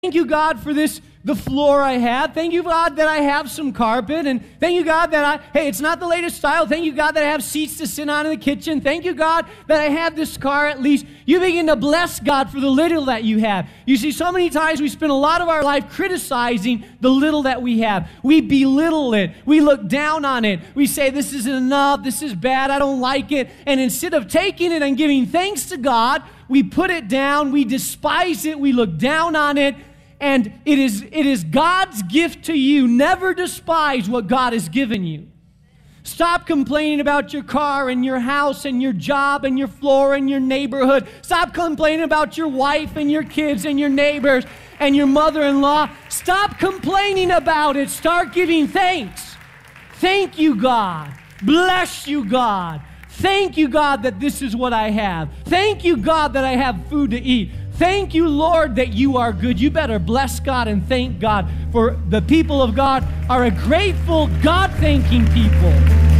Thank you, God, for the floor I have. Thank you, God, that I have some carpet. And thank you, God, that it's not the latest style. Thank you, God, that I have seats to sit on in the kitchen. Thank you, God, that I have this car at least. You begin to bless God for the little that you have. You see, so many times we spend a lot of our life criticizing the little that we have. We belittle it. We look down on it. We say, this isn't enough. This is bad. I don't like it. And instead of taking it and giving thanks to God, we put it down. We despise it. We look down on it. And it is God's gift to you. Never despise what God has given you. Stop complaining about your car and your house and your job and your floor and your neighborhood. Stop complaining about your wife and your kids and your neighbors and your mother-in-law. Stop complaining about it. Start giving thanks. Thank you, God. Bless you, God. Thank you, God, that this is what I have. Thank you, God, that I have food to eat. Thank you, Lord, that you are good. You better bless God and thank God, for the people of God are a grateful, God-thanking people.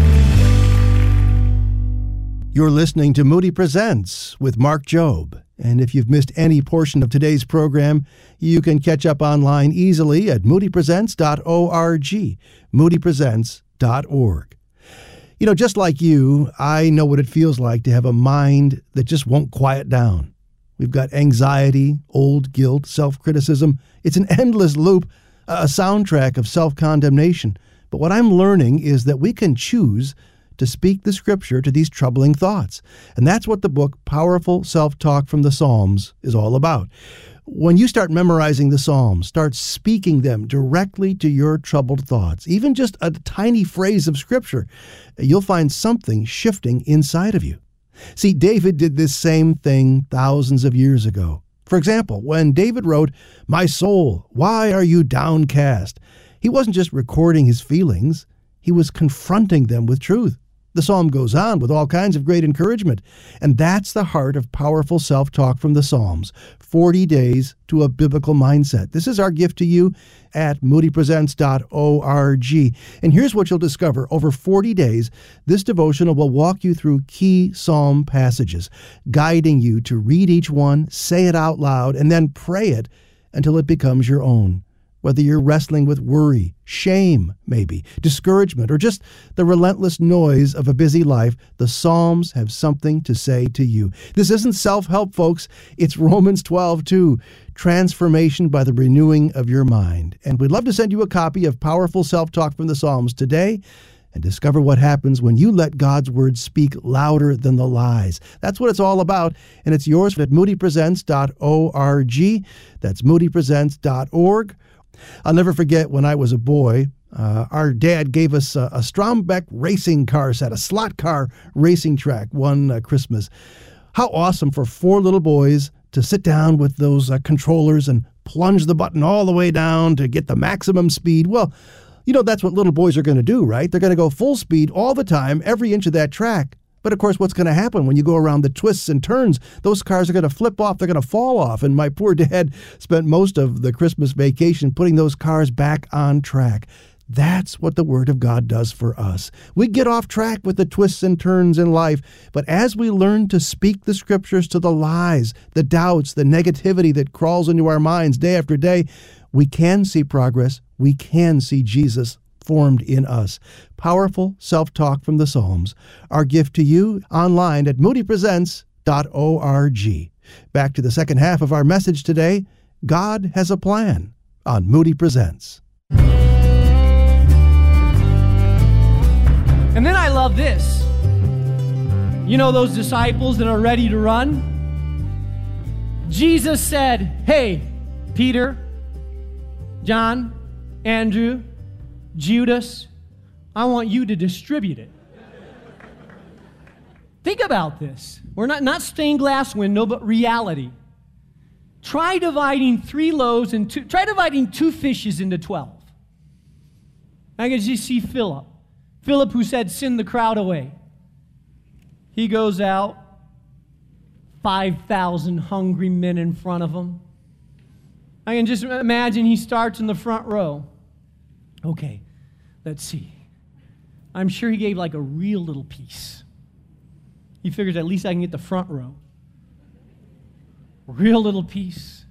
You're listening to Moody Presents with Mark Jobe. And if you've missed any portion of today's program, you can catch up online easily at moodypresents.org, moodypresents.org. You know, just like you, I know what it feels like to have a mind that just won't quiet down. We've got anxiety, old guilt, self-criticism. It's an endless loop, a soundtrack of self-condemnation. But what I'm learning is that we can choose to speak the Scripture to these troubling thoughts. And that's what the book Powerful Self-Talk from the Psalms is all about. When you start memorizing the Psalms, start speaking them directly to your troubled thoughts, even just a tiny phrase of Scripture, you'll find something shifting inside of you. See, David did this same thing thousands of years ago. For example, when David wrote, "My soul, why are you downcast?" he wasn't just recording his feelings, he was confronting them with truth. The psalm goes on with all kinds of great encouragement, and that's the heart of Powerful Self-Talk from the Psalms, 40 days to a biblical mindset. This is our gift to you at moodypresents.org. And here's what you'll discover. Over 40 days, this devotional will walk you through key psalm passages, guiding you to read each one, say it out loud, and then pray it until it becomes your own. Whether you're wrestling with worry, shame, maybe, discouragement, or just the relentless noise of a busy life, the Psalms have something to say to you. This isn't self-help, folks. It's Romans 12:2, transformation by the renewing of your mind. And we'd love to send you a copy of Powerful Self-Talk from the Psalms today and discover what happens when you let God's Word speak louder than the lies. That's what it's all about, and it's yours at moodypresents.org. That's moodypresents.org. I'll never forget when I was a boy, our dad gave us a Strombeck racing car set, a slot car racing track one Christmas. How awesome for 4 little boys to sit down with those controllers and plunge the button all the way down to get the maximum speed. Well, you know, that's what little boys are going to do, right? They're going to go full speed all the time, every inch of that track. But of course, what's going to happen when you go around the twists and turns? Those cars are going to flip off. They're going to fall off. And my poor dad spent most of the Christmas vacation putting those cars back on track. That's what the Word of God does for us. We get off track with the twists and turns in life. But as we learn to speak the Scriptures to the lies, the doubts, the negativity that crawls into our minds day after day, we can see progress. We can see Jesus formed in us. Powerful Self-Talk from the Psalms. Our gift to you online at moodypresents.org. Back to the second half of our message today. God has a plan on Moody Presents. And then I love this. You know those disciples that are ready to run? Jesus said, "Hey, Peter, John, Andrew, Judas, I want you to distribute it." Think about this. We're not stained glass window, but reality. Try dividing 3 loaves and try dividing 2 fishes into 12. I can just see Philip. Philip, who said, "Send the crowd away." He goes out, 5,000 hungry men in front of him. I can just imagine he starts in the front row. Okay, let's see. I'm sure he gave like a real little piece. He figures at least I can get the front row. Real little piece.